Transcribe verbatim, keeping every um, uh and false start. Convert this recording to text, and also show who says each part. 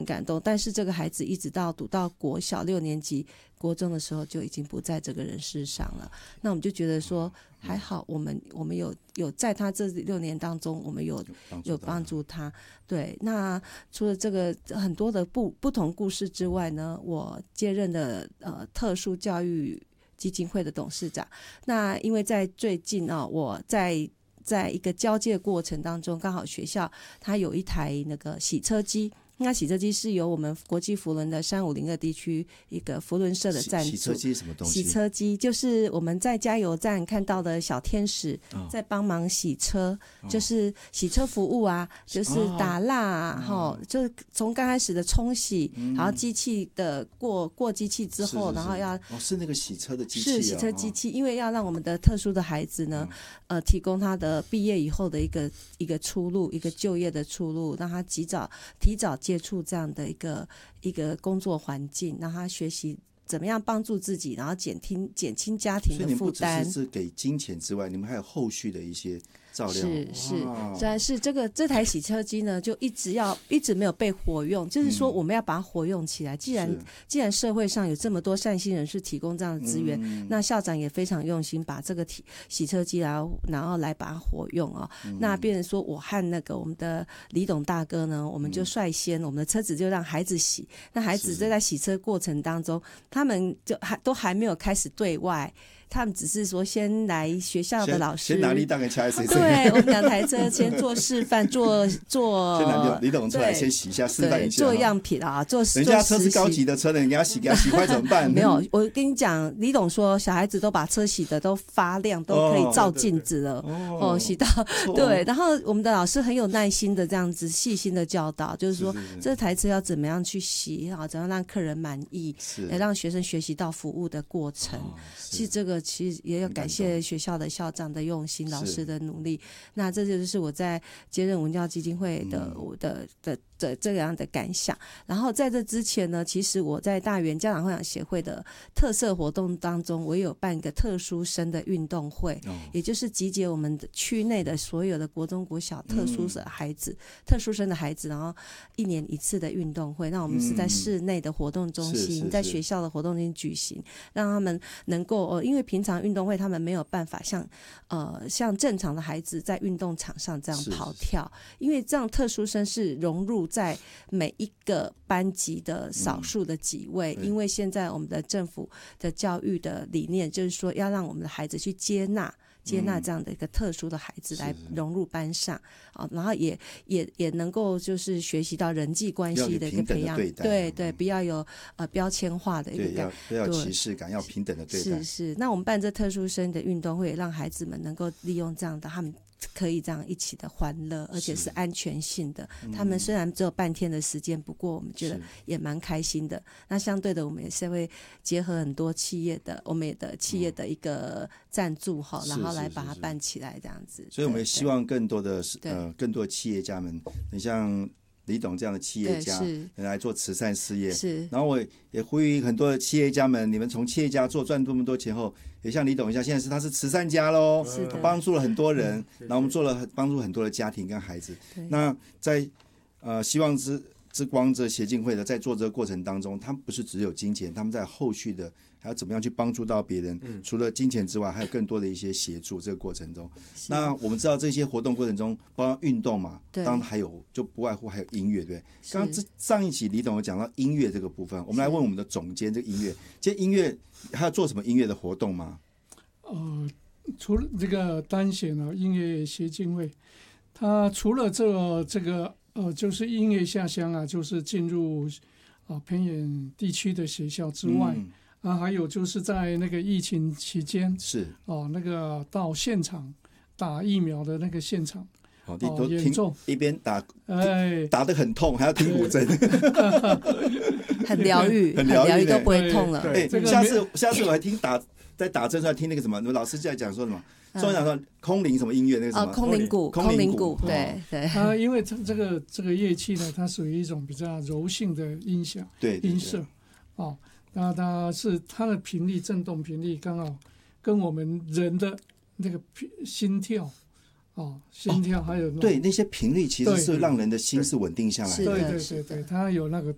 Speaker 1: 感动。但是这个孩子一直到读到国小六年级、国中的时候，就已经不在这个人世上了。那我们就觉得说，还好我们我们有有在他这六年当中，我们有有帮助他。对，那除了这个很多的不不同故事之外呢，我接任的呃特殊教育基金会的董事长。那因为在最近啊、哦，我在在一个交接过程当中，刚好学校它有一台那个洗车机。那洗车机是由我们国际扶轮的三五零二地区一个扶轮社的赞助。
Speaker 2: 洗车机是什么东西？
Speaker 1: 洗车机就是我们在加油站看到的小天使，在帮忙洗车，哦、就是洗车服务啊，就是打蜡啊，哈、哦，就是从刚开始的冲洗，嗯、然后机器的过过机器之后，
Speaker 2: 是是是
Speaker 1: 然后要
Speaker 2: 哦是那个洗车的机器、哦，
Speaker 1: 是洗车机器，因为要让我们的特殊的孩子呢，嗯、呃，提供他的毕业以后的一个一个出路，一个就业的出路，让他及早提早接触这样的一个一个工作环境，让他学习怎么样帮助自己，然后减轻减轻家庭的负担。
Speaker 2: 所以你们不只是给金钱之外，你们还有后续的一些照料。
Speaker 1: 是是，但是这个这台洗车机呢，就一直要一直没有被活用，就是说我们要把它活用起来。既然既然社会上有这么多善心人士提供这样的资源，嗯、那校长也非常用心把这个洗车机然后然后来把它活用啊、哦。嗯、那变成说我和那个我们的李董大哥呢，我们就率先、嗯、我们的车子就让孩子洗。那孩子在洗车过程当中，他们就还都还没有开始对外。他们只是说先来学校的老师，
Speaker 2: 先拿立档给掐谁？
Speaker 1: 对，我们两台车先做示范，做做。
Speaker 2: 先拿李董出来先洗一下，示范一下。
Speaker 1: 做样品啊，做。
Speaker 2: 人家车是高级的车呢，你给他洗，给他洗坏怎么办？
Speaker 1: 没有，我跟你讲，李董说小孩子都把车洗的都发亮，都可以照镜子了。哦，哦洗到对，然后我们的老师很有耐心的这样子细心的教导，就是说是是是这台车要怎么样去洗啊，怎样让客人满意，也让学生学习到服务的过程。哦、其实这个。其实也要感谢学校的校长的用心，老师的努力。那这就是我在接任文教基金会的、嗯、的的的这样的感想。然后在这之前呢，其实我在大园家长会长协会的特色活动当中，我也有办一个特殊生的运动会，哦、也就是集结我们的区内的所有的国中国小特殊的孩子、嗯、特殊生的孩子，然后一年一次的运动会。那我们是在室内的活动中心，嗯、在学校的活动中心举行，让他们能够呃，因为平常运动会他们没有办法像呃像正常的孩子在运动场上这样跑跳，是是是因为这样特殊生是融入在每一个班级的少数的几位、嗯、因为现在我们的政府的教育的理念就是说要让我们的孩子去接纳接纳这样的一个特殊的孩子来融入班上，啊、然后也也也能够就是学习到人际关系的一个培养，对 对, 对，不要有呃标签化的一个感，
Speaker 2: 不要歧视感，要平等的对待。
Speaker 1: 是是，那我们办这特殊生的运动会，让孩子们能够利用这样的他们。可以这样一起的欢乐，而且是安全性的。他们虽然只有半天的时间，不过我们觉得也蛮开心的。那相对的，我们也是会结合很多企业的，我们的企业的一个赞助哈，然后来把它办起来这样子。
Speaker 2: 所以我们希望更多的呃更多的企业家们，你像李董这样的企业家来做慈善事业，
Speaker 1: 是。
Speaker 2: 然后我也呼吁很多的企业家们，你们从企业家做赚这么多钱后，也像李董一样，现在是他是慈善家喽，帮助了很多人，然后我们做了帮助很多的家庭跟孩子。那在呃希望之之光这协进会的在做这个过程当中，他们不是只有金钱，他们在后续的还要怎么样去帮助到别人、嗯、除了金钱之外还有更多的一些协助。这个过程中，那我们知道这些活动过程中包括运动嘛，当然还有就不外乎还有音乐，对不对？刚刚上一期李董有讲到音乐这个部分，我们来问我们的总监，这个音乐这音乐还要做什么音乐的活动吗？
Speaker 3: 呃，除了这个单弦啊音乐协进会，它除了这个这个呃就是音乐下乡啊，就是进入啊偏远地区的学校之外、嗯、啊，还有就是在那个疫情期间
Speaker 2: 是
Speaker 3: 哦、啊、那个到现场打疫苗的那个现场。
Speaker 2: 哦，你都听一边打，
Speaker 3: 哎，
Speaker 2: 打得很痛，还要听古筝，
Speaker 1: 很疗愈，
Speaker 2: 很疗愈，
Speaker 1: 都不会痛了。
Speaker 2: 哎，下次下次我还听打在打针出来听那个什么，老师在讲说什么？中讲说空灵什么音乐那个什么？
Speaker 1: 哦，空灵鼓，空灵鼓，对对。
Speaker 3: 啊，因为这这个这个乐器呢，它属于一种比较柔性的音响，
Speaker 2: 对
Speaker 3: 音色，哦，那它是它的频率振动频率刚好跟我们人的那个心跳。哦，心跳还有、哦、
Speaker 2: 对那些频率其实是让人的心是稳定下来的。
Speaker 3: 对对对对，它有那个